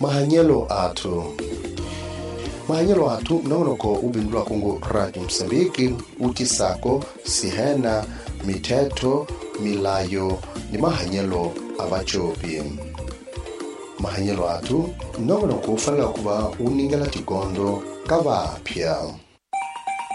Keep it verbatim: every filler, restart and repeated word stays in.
mahanyelo atu mahanyelo atu mnonoko ubindulwa kungu Radio Msambiki utisako sihena miteto milayo ni mahanyelo abachopi. Mahanyelo atu mnonoko ufala kuba uningala tikondo kavapya.